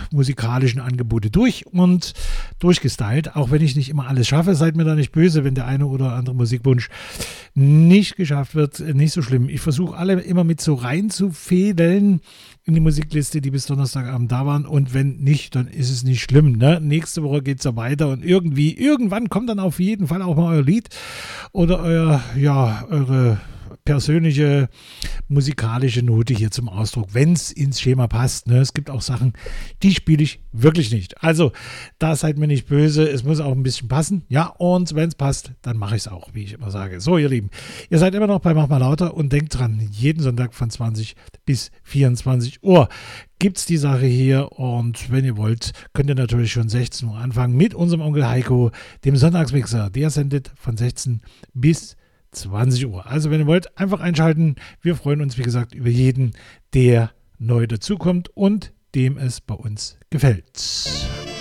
musikalischen Angebote durch und durchgestylt, auch wenn ich nicht immer alles schaffe. Seid mir da nicht böse, wenn der eine oder andere Musikwunsch nicht geschafft wird. Nicht so schlimm. Ich versuche alle immer mit so reinzufädeln in die Musikliste, die bis Donnerstagabend da waren. Und wenn nicht, dann ist es nicht schlimm. Ne? Nächste Woche geht es ja weiter und irgendwann kommt dann auf jeden Fall auch mal euer Lied oder eure persönliche musikalische Note hier zum Ausdruck, wenn es ins Schema passt. Ne? Es gibt auch Sachen, die spiele ich wirklich nicht. Also, da seid mir nicht böse. Es muss auch ein bisschen passen. Ja, und wenn es passt, dann mache ich es auch, wie ich immer sage. So, ihr Lieben, ihr seid immer noch bei Mach mal lauter und denkt dran, jeden Sonntag von 20 bis 24 Uhr gibt es die Sache hier und wenn ihr wollt, könnt ihr natürlich schon 16 Uhr anfangen mit unserem Onkel Heiko, dem Sonntagsmixer. Der sendet von 16 bis 20 Uhr. Also wenn ihr wollt, einfach einschalten. Wir freuen uns, wie gesagt, über jeden, der neu dazukommt und dem es bei uns gefällt.